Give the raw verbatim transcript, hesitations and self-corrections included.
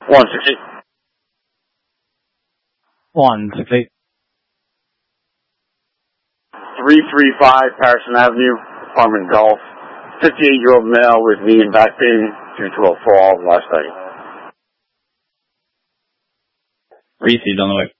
one sixty. one sixty. three three five Patterson Avenue, apartment Golf. fifty-eight-year-old male with knee and back pain due to a fall last night. Received on the way.